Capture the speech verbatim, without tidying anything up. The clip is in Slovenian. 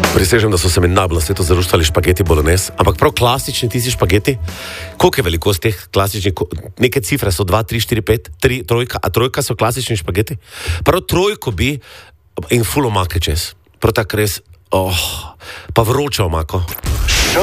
Prisežem, da so se mi najbolj na svetu zaruštali špageti bolognese, ampak prav klasični tisti špageti, koliko je velikost teh klasičnih, neke cifre so dva, tri, štiri, pet, tri, trojka, a trojka so klasični špageti. Prav trojko bi in ful omake čez. Prav tak res, oh, pa vroče omako.